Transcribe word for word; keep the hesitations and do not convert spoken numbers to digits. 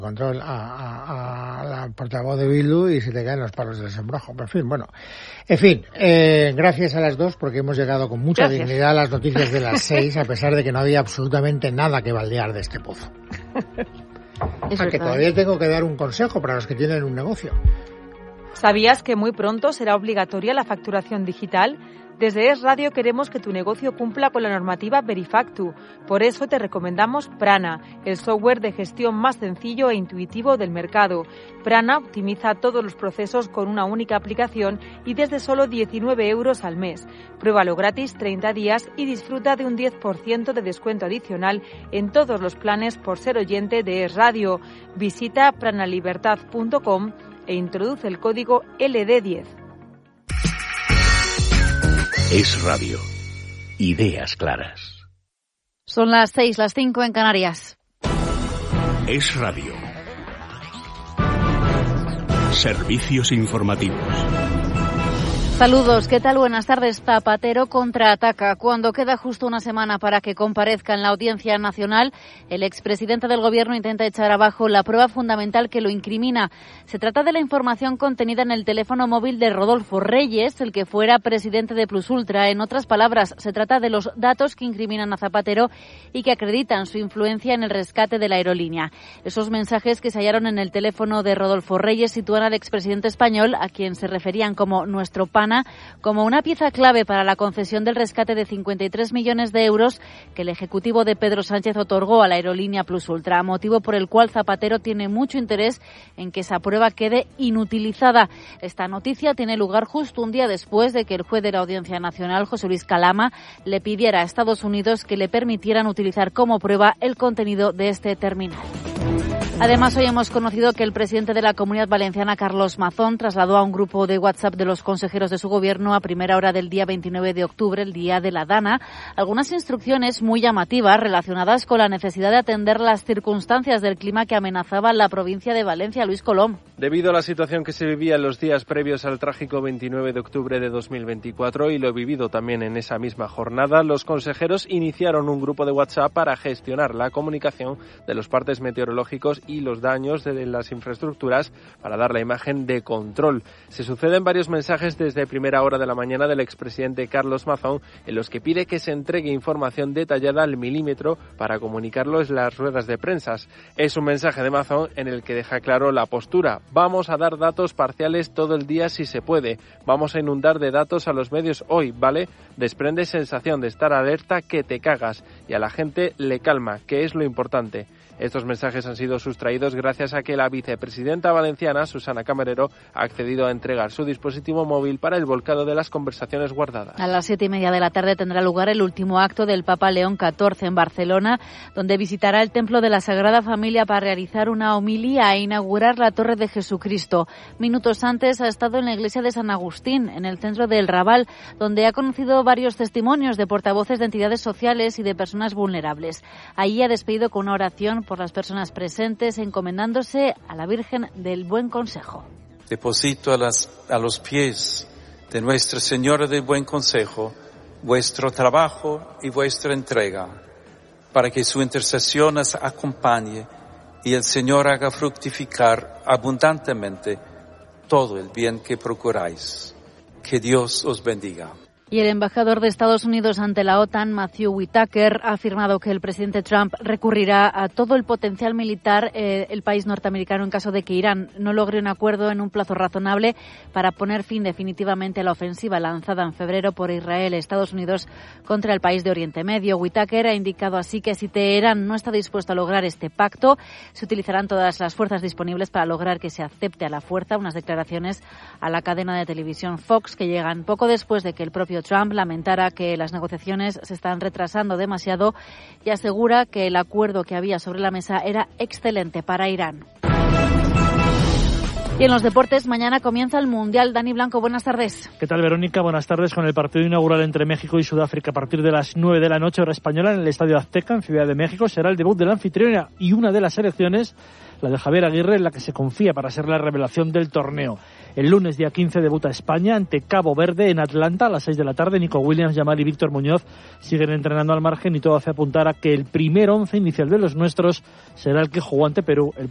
control a, a, a la portavoz de Bildu y se te caen los palos del sombrajo. Pero en fin, bueno. En fin, eh, gracias a las dos porque hemos llegado con mucha gracias. dignidad a las noticias de las seis, a pesar de que no había absolutamente nada que baldear de este pozo. Es que todavía tengo que dar un consejo para los que tienen un negocio. ¿Sabías que muy pronto será obligatoria la facturación digital? Desde Es Radio queremos que tu negocio cumpla con la normativa Verifactu. Por eso te recomendamos Prana, el software de gestión más sencillo e intuitivo del mercado. Prana optimiza todos los procesos con una única aplicación y desde solo diecinueve euros al mes. Pruébalo gratis treinta días y disfruta de un diez por ciento de descuento adicional en todos los planes por ser oyente de Es Radio. Visita pranalibertad punto com e introduce el código L D diez. Es Radio. Ideas claras. Son las seis, las cinco en Canarias. Es Radio. Servicios informativos. Saludos, ¿qué tal? Buenas tardes. Zapatero contraataca. Cuando queda justo una semana para que comparezca en la Audiencia Nacional, el expresidente del Gobierno intenta echar abajo la prueba fundamental que lo incrimina. Se trata de la información contenida en el teléfono móvil de Rodolfo Reyes, el que fuera presidente de Plusultra. En otras palabras, se trata de los datos que incriminan a Zapatero y que acreditan su influencia en el rescate de la aerolínea. Esos mensajes que se hallaron en el teléfono de Rodolfo Reyes sitúan al expresidente español, a quien se referían como nuestro pana, como una pieza clave para la concesión del rescate de cincuenta y tres millones de euros que el Ejecutivo de Pedro Sánchez otorgó a la aerolínea Plusultra, motivo por el cual Zapatero tiene mucho interés en que esa prueba quede inutilizada. Esta noticia tiene lugar justo un día después de que el juez de la Audiencia Nacional, José Luis Calama, le pidiera a Estados Unidos que le permitieran utilizar como prueba el contenido de este terminal. Además, hoy hemos conocido que el presidente de la Comunidad Valenciana, Carlos Mazón, trasladó a un grupo de WhatsApp de los consejeros de su gobierno a primera hora del día veintinueve de octubre, el día de la Dana, algunas instrucciones muy llamativas relacionadas con la necesidad de atender las circunstancias del clima que amenazaba la provincia de Valencia. Luis Colom. Debido a la situación que se vivía en los días previos al trágico veintinueve de octubre de dos mil veinticuatro y lo vivido también en esa misma jornada, los consejeros iniciaron un grupo de WhatsApp para gestionar la comunicación de los partes meteorológicos y los daños de las infraestructuras para dar la imagen de control. Se suceden varios mensajes desde primera hora de la mañana del expresidente Carlos Mazón en los que pide que se entregue información detallada al milímetro para comunicarlo en las ruedas de prensa. Es un mensaje de Mazón en el que deja claro la postura. Vamos a dar datos parciales todo el día si se puede. Vamos a inundar de datos a los medios hoy, ¿vale? Desprende sensación de estar alerta que te cagas y a la gente le calma, que es lo importante. Estos mensajes han sido sustraídos gracias a que la vicepresidenta valenciana, Susana Camarero, ha accedido a entregar su dispositivo móvil para el volcado de las conversaciones guardadas. A las siete y media de la tarde tendrá lugar el último acto del Papa León catorce en Barcelona, donde visitará el Templo de la Sagrada Familia para realizar una homilía e inaugurar la Torre de Jesucristo. Minutos antes ha estado en la iglesia de San Agustín, en el centro del Raval, donde ha conocido varios testimonios de portavoces de entidades sociales y de personas vulnerables. Allí ha despedido con una oración por las personas presentes, encomendándose a la Virgen del Buen Consejo. Deposito a, las, a los pies de Nuestra Señora del Buen Consejo vuestro trabajo y vuestra entrega, para que su intercesión os acompañe y el Señor haga fructificar abundantemente todo el bien que procuráis. Que Dios os bendiga. Y el embajador de Estados Unidos ante la OTAN, Matthew Whitaker, ha afirmado que el presidente Trump recurrirá a todo el potencial militar eh, el país norteamericano en caso de que Irán no logre un acuerdo en un plazo razonable para poner fin definitivamente a la ofensiva lanzada en febrero por Israel y Estados Unidos contra el país de Oriente Medio. Whitaker ha indicado así que si Teherán no está dispuesto a lograr este pacto, se utilizarán todas las fuerzas disponibles para lograr que se acepte a la fuerza. Unas declaraciones a la cadena de televisión Fox que llegan poco después de que el propio Trump lamentara que las negociaciones se están retrasando demasiado y asegura que el acuerdo que había sobre la mesa era excelente para Irán. Y en los deportes, mañana comienza el Mundial. Dani Blanco, buenas tardes. ¿Qué tal, Verónica? Buenas tardes. Con el partido inaugural entre México y Sudáfrica a partir de las nueve de la noche, hora española, en el Estadio Azteca, en Ciudad de México, será el debut de la anfitriona y una de las selecciones, la de Javier Aguirre, en la que se confía para ser la revelación del torneo. El lunes, día quince, debuta España ante Cabo Verde en Atlanta a las seis de la tarde. Nico Williams, Yamal y Víctor Muñoz siguen entrenando al margen y todo hace apuntar a que el primer once inicial de los nuestros será el que jugó ante Perú el